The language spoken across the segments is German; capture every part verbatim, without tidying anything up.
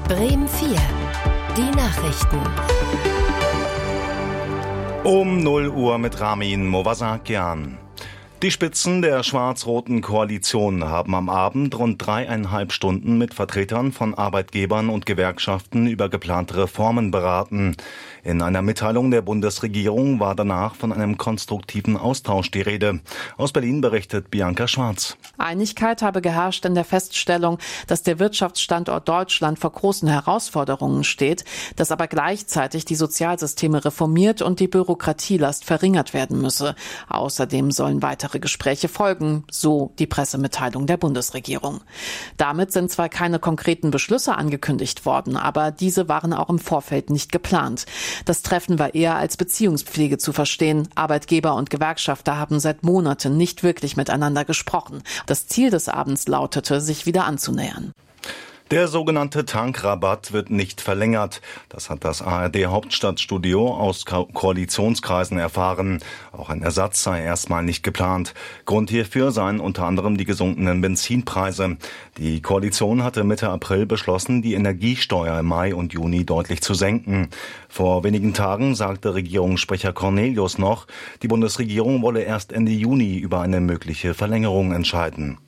Bremen vier. Die Nachrichten. Um null Uhr mit Ramin Movasakian. Die Spitzen der schwarz-roten Koalition haben am Abend rund dreieinhalb Stunden mit Vertretern von Arbeitgebern und Gewerkschaften über geplante Reformen beraten. In einer Mitteilung der Bundesregierung war danach von einem konstruktiven Austausch die Rede. Aus Berlin berichtet Bianca Schwarz. Einigkeit habe geherrscht in der Feststellung, dass der Wirtschaftsstandort Deutschland vor großen Herausforderungen steht, dass aber gleichzeitig die Sozialsysteme reformiert und die Bürokratielast verringert werden müsse. Außerdem sollen weitere Gespräche folgen, so die Pressemitteilung der Bundesregierung. Damit sind zwar keine konkreten Beschlüsse angekündigt worden, aber diese waren auch im Vorfeld nicht geplant. Das Treffen war eher als Beziehungspflege zu verstehen. Arbeitgeber und Gewerkschafter haben seit Monaten nicht wirklich miteinander gesprochen. Das Ziel des Abends lautete, sich wieder anzunähern. Der sogenannte Tankrabatt wird nicht verlängert. Das hat das A R D-Hauptstadtstudio aus Ko- Koalitionskreisen erfahren. Auch ein Ersatz sei erstmal nicht geplant. Grund hierfür seien unter anderem die gesunkenen Benzinpreise. Die Koalition hatte Mitte April beschlossen, die Energiesteuer im Mai und Juni deutlich zu senken. Vor wenigen Tagen sagte Regierungssprecher Cornelius noch, die Bundesregierung wolle erst Ende Juni über eine mögliche Verlängerung entscheiden.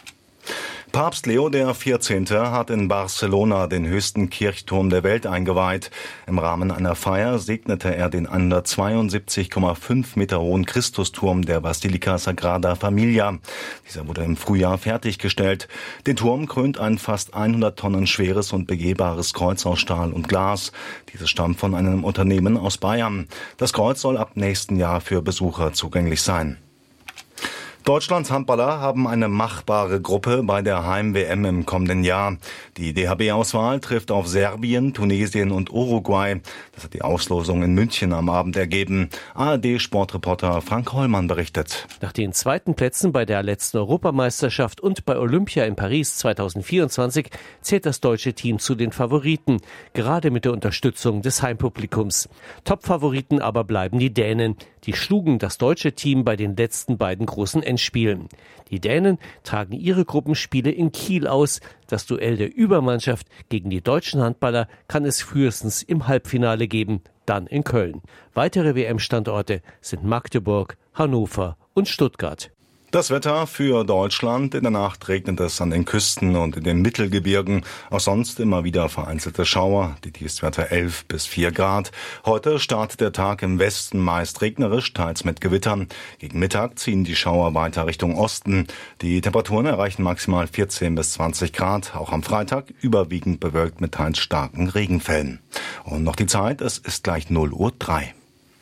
Papst Leo der vierzehnte hat in Barcelona den höchsten Kirchturm der Welt eingeweiht. Im Rahmen einer Feier segnete er den hundertzweiundsiebzig Komma fünf Meter hohen Christusturm der Basilica Sagrada Familia. Dieser wurde im Frühjahr fertiggestellt. Den Turm krönt ein fast hundert Tonnen schweres und begehbares Kreuz aus Stahl und Glas. Dieses stammt von einem Unternehmen aus Bayern. Das Kreuz soll ab nächsten Jahr für Besucher zugänglich sein. Deutschlands Handballer haben eine machbare Gruppe bei der Heim-W M im kommenden Jahr. Die D H B-Auswahl trifft auf Serbien, Tunesien und Uruguay. Das hat die Auslosung in München am Abend ergeben. A R D-Sportreporter Frank Hollmann berichtet. Nach den zweiten Plätzen bei der letzten Europameisterschaft und bei Olympia in Paris zweitausendvierundzwanzig zählt das deutsche Team zu den Favoriten, gerade mit der Unterstützung des Heimpublikums. Top-Favoriten aber bleiben die Dänen. Die schlugen das deutsche Team bei den letzten beiden großen Endspielen. Die Dänen tragen ihre Gruppenspiele in Kiel aus. Das Duell der Übermannschaft gegen die deutschen Handballer kann es frühestens im Halbfinale geben, dann in Köln. Weitere W M-Standorte sind Magdeburg, Hannover und Stuttgart. Das Wetter für Deutschland. In der Nacht regnet es an den Küsten und in den Mittelgebirgen. Auch sonst immer wieder vereinzelte Schauer. Die Tiefstwerte elf bis vier Grad. Heute startet der Tag im Westen meist regnerisch, teils mit Gewittern. Gegen Mittag ziehen die Schauer weiter Richtung Osten. Die Temperaturen erreichen maximal vierzehn bis zwanzig Grad. Auch am Freitag überwiegend bewölkt mit teils starken Regenfällen. Und noch die Zeit, es ist gleich null Uhr drei.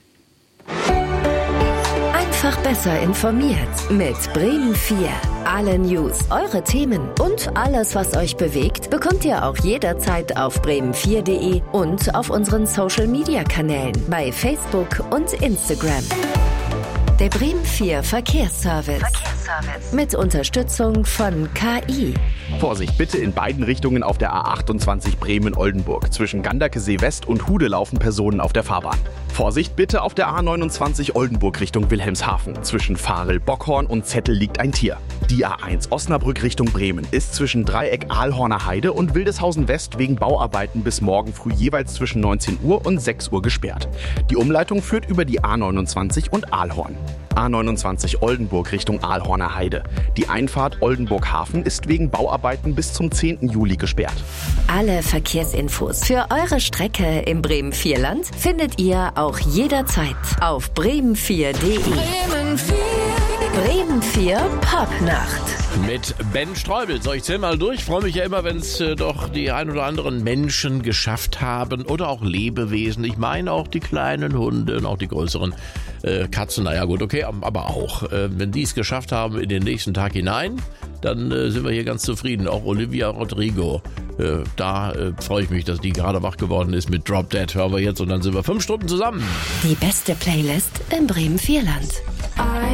Einfach besser informiert mit Bremen vier. Alle News, eure Themen und alles, was euch bewegt, bekommt ihr auch jederzeit auf bremen vier punkt de und auf unseren Social-Media-Kanälen bei Facebook und Instagram. Der Bremen vier Verkehrsservice. Verkehrsservice. Mit Unterstützung von K I. Vorsicht bitte in beiden Richtungen auf der A achtundzwanzig Bremen-Oldenburg. Zwischen Ganderkesee West und Hude laufen Personen auf der Fahrbahn. Vorsicht bitte auf der A neunundzwanzig Oldenburg Richtung Wilhelmshaven. Zwischen Farel-Bockhorn und Zettel liegt ein Tier. Die A eins Osnabrück Richtung Bremen ist zwischen Dreieck Ahlhorner Heide und Wildeshausen West wegen Bauarbeiten bis morgen früh jeweils zwischen neunzehn Uhr und sechs Uhr gesperrt. Die Umleitung führt über die A neunundzwanzig und Ahlhorn. A neunundzwanzig Oldenburg Richtung Ahlhorner Heide. Die Einfahrt Oldenburg-Hafen ist wegen Bauarbeiten bis zum zehnten Juli gesperrt. Alle Verkehrsinfos für eure Strecke im Bremen vier Land findet ihr auch jederzeit auf bremen vier punkt de. Bremen vier, Bremen vier Popnacht. Mit Ben Streubel. So, ich zähle mal durch. Ich freue mich ja immer, wenn es äh, doch die ein oder anderen Menschen geschafft haben oder auch Lebewesen. Ich meine auch die kleinen Hunde und auch die größeren äh, Katzen. Naja gut, okay, aber auch. Äh, wenn die es geschafft haben in den nächsten Tag hinein, dann äh, sind wir hier ganz zufrieden. Auch Olivia Rodrigo. Äh, da äh, freue ich mich, dass die gerade wach geworden ist mit Drop Dead. Hören wir jetzt und dann sind wir fünf Stunden zusammen. Die beste Playlist im Bremen vier Land.